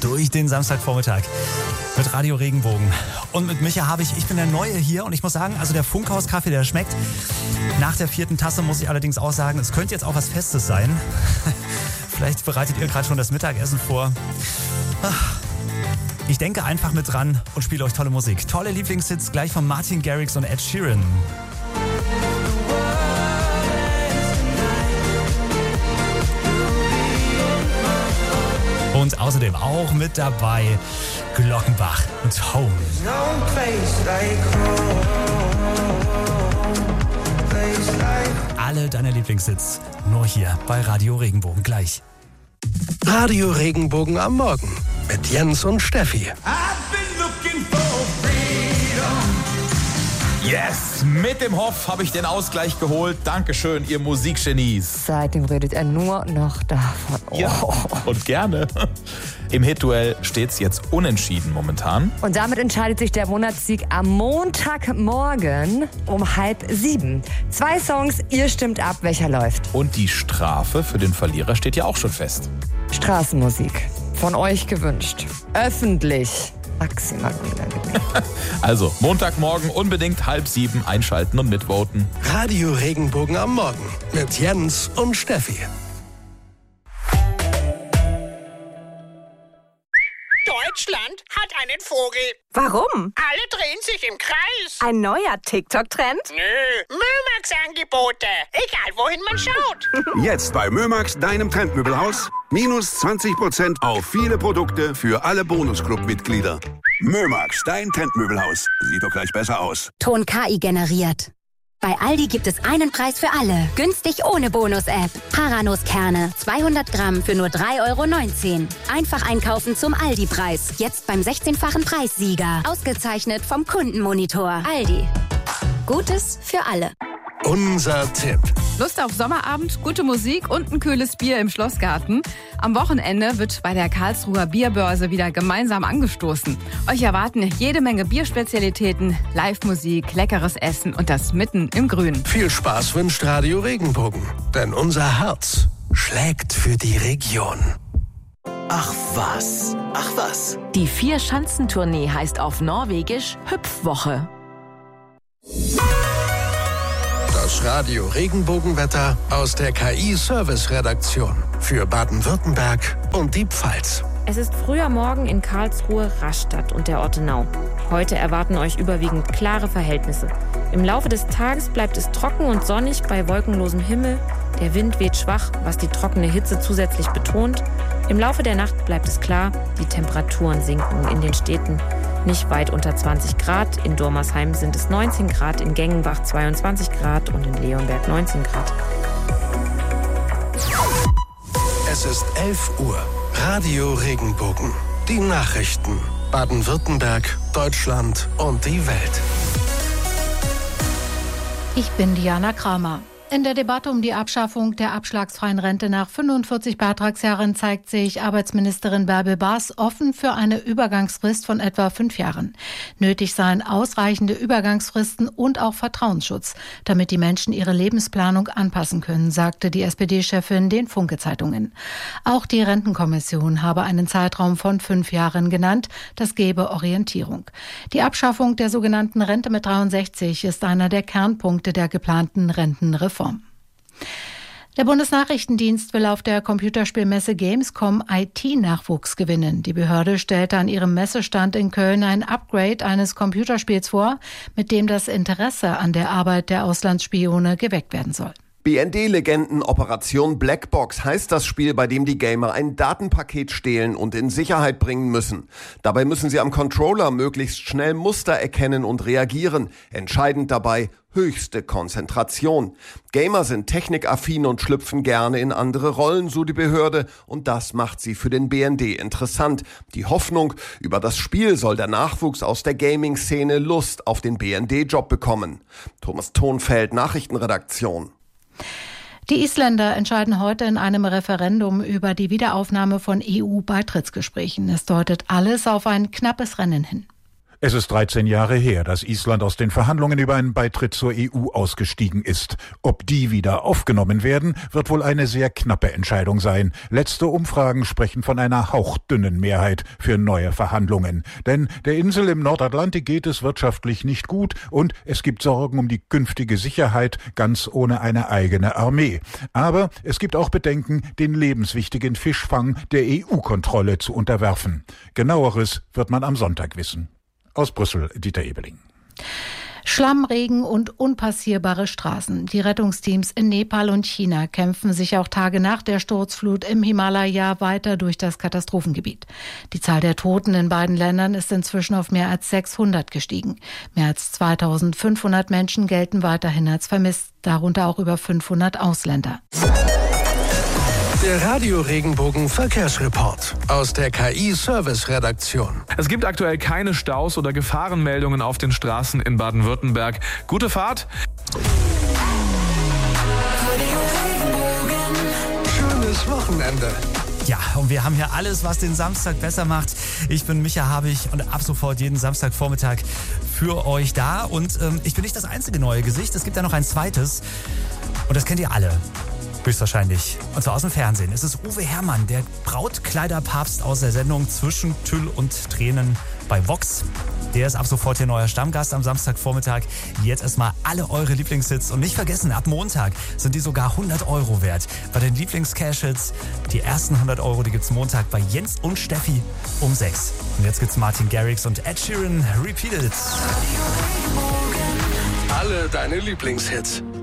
durch den Samstagvormittag mit Radio Regenbogen. Und mit Micha ich bin der Neue hier und ich muss sagen, also der Funkhaus-Kaffee, der schmeckt. Nach der 4. Tasse muss ich allerdings auch sagen, es könnte jetzt auch was Festes sein. Vielleicht bereitet ihr gerade schon das Mittagessen vor. Ich denke einfach mit dran und spiele euch tolle Musik. Tolle Lieblingshits gleich von Martin Garrix und Ed Sheeran. Und außerdem auch mit dabei Glockenbach und Home. Alle deine Lieblingshits nur hier bei Radio Regenbogen gleich. Radio Regenbogen am Morgen mit Jens und Steffi. Yes, mit dem Hoff habe ich den Ausgleich geholt. Dankeschön, ihr Musikgenies. Seitdem redet er nur noch davon. Oh. Ja, und gerne. Im Hit-Duell steht es jetzt unentschieden momentan. Und damit entscheidet sich der Monatssieg am Montagmorgen um 6:30. 2 Songs, ihr stimmt ab, welcher läuft. Und die Strafe für den Verlierer steht ja auch schon fest. Straßenmusik. Von euch gewünscht. Öffentlich. Maximal unangenehm. Also, Montagmorgen unbedingt 6:30 einschalten und mitvoten. Radio Regenbogen am Morgen mit Jens und Steffi. Deutschland hat einen Vogel. Warum? Alle drehen sich im Kreis. Ein neuer TikTok-Trend? Nö, Mömax-Angebote. Egal, wohin man schaut. Jetzt bei Mömax, deinem Trendmöbelhaus. Minus 20% auf viele Produkte für alle Bonusclub-Mitglieder. Mömax, dein Trendmöbelhaus. Sieht doch gleich besser aus. Ton KI generiert. Bei Aldi gibt es einen Preis für alle. Günstig ohne Bonus-App. Paranuss-Kerne, 200 Gramm für nur 3,19 €. Einfach einkaufen zum Aldi-Preis. Jetzt beim 16-fachen Preissieger. Ausgezeichnet vom Kundenmonitor. Aldi. Gutes für alle. Unser Tipp. Lust auf Sommerabend, gute Musik und ein kühles Bier im Schlossgarten? Am Wochenende wird bei der Karlsruher Bierbörse wieder gemeinsam angestoßen. Euch erwarten jede Menge Bierspezialitäten, Live-Musik, leckeres Essen und das mitten im Grün. Viel Spaß wünscht Radio Regenbogen, denn unser Herz schlägt für die Region. Ach was, ach was. Die 4-Schanzentournee heißt auf Norwegisch Hüpfwoche. Das Radio Regenbogenwetter aus der KI-Service-Redaktion für Baden-Württemberg und die Pfalz. Es ist früher Morgen in Karlsruhe, Rastatt und der Ortenau. Heute erwarten euch überwiegend klare Verhältnisse. Im Laufe des Tages bleibt es trocken und sonnig bei wolkenlosem Himmel. Der Wind weht schwach, was die trockene Hitze zusätzlich betont. Im Laufe der Nacht bleibt es klar, die Temperaturen sinken in den Städten nicht weit unter 20 Grad. In Dormersheim sind es 19 Grad, in Gengenbach 22 Grad und in Leonberg 19 Grad. Es ist 11 Uhr. Radio Regenbogen. Die Nachrichten. Baden-Württemberg, Deutschland und die Welt. Ich bin Diana Kramer. In der Debatte um die Abschaffung der abschlagsfreien Rente nach 45 Beitragsjahren zeigt sich Arbeitsministerin Bärbel Baas offen für eine Übergangsfrist von etwa 5 Jahren. Nötig seien ausreichende Übergangsfristen und auch Vertrauensschutz, damit die Menschen ihre Lebensplanung anpassen können, sagte die SPD-Chefin den Funke-Zeitungen. Auch die Rentenkommission habe einen Zeitraum von 5 Jahren genannt, das gebe Orientierung. Die Abschaffung der sogenannten Rente mit 63 ist einer der Kernpunkte der geplanten Rentenreform. Der Bundesnachrichtendienst will auf der Computerspielmesse Gamescom IT-Nachwuchs gewinnen. Die Behörde stellte an ihrem Messestand in Köln ein Upgrade eines Computerspiels vor, mit dem das Interesse an der Arbeit der Auslandsspione geweckt werden soll. BND-Legenden Operation Blackbox heißt das Spiel, bei dem die Gamer ein Datenpaket stehlen und in Sicherheit bringen müssen. Dabei müssen sie am Controller möglichst schnell Muster erkennen und reagieren. Entscheidend dabei höchste Konzentration. Gamer sind technikaffin und schlüpfen gerne in andere Rollen, so die Behörde, und das macht sie für den BND interessant. Die Hoffnung, über das Spiel soll der Nachwuchs aus der Gaming-Szene Lust auf den BND-Job bekommen. Thomas Thonfeld, Nachrichtenredaktion. Die Isländer entscheiden heute in einem Referendum über die Wiederaufnahme von EU-Beitrittsgesprächen. Es deutet alles auf ein knappes Rennen hin. Es ist 13 Jahre her, dass Island aus den Verhandlungen über einen Beitritt zur EU ausgestiegen ist. Ob die wieder aufgenommen werden, wird wohl eine sehr knappe Entscheidung sein. Letzte Umfragen sprechen von einer hauchdünnen Mehrheit für neue Verhandlungen. Denn der Insel im Nordatlantik geht es wirtschaftlich nicht gut und es gibt Sorgen um die künftige Sicherheit, ganz ohne eine eigene Armee. Aber es gibt auch Bedenken, den lebenswichtigen Fischfang der EU-Kontrolle zu unterwerfen. Genaueres wird man am Sonntag wissen. Aus Brüssel, Dieter Ebeling. Schlamm, Regen und unpassierbare Straßen. Die Rettungsteams in Nepal und China kämpfen sich auch Tage nach der Sturzflut im Himalaya weiter durch das Katastrophengebiet. Die Zahl der Toten in beiden Ländern ist inzwischen auf mehr als 600 gestiegen. Mehr als 2500 Menschen gelten weiterhin als vermisst, darunter auch über 500 Ausländer. Der Radio-Regenbogen Verkehrsreport aus der KI-Service-Redaktion. Es gibt aktuell keine Staus oder Gefahrenmeldungen auf den Straßen in Baden-Württemberg. Gute Fahrt. Schönes Wochenende. Ja, und wir haben hier alles, was den Samstag besser macht. Ich bin Micha Habich und ab sofort jeden Samstagvormittag für euch da. Und ich bin nicht das einzige neue Gesicht. Es gibt ja noch ein zweites. Und das kennt ihr alle. Höchstwahrscheinlich. Und zwar aus dem Fernsehen. Es ist Uwe Herrmann, der Brautkleiderpapst aus der Sendung Zwischen Tüll und Tränen bei Vox. Der ist ab sofort hier neuer Stammgast am Samstagvormittag. Jetzt erstmal alle eure Lieblingshits. Und nicht vergessen, ab Montag sind die sogar 100 € wert. Bei den Lieblings-Cash-Hits, die ersten 100 €, die gibt's Montag bei Jens und Steffi um 6. Und jetzt gibt's Martin Garrix und Ed Sheeran Repeated. Alle deine Lieblingshits.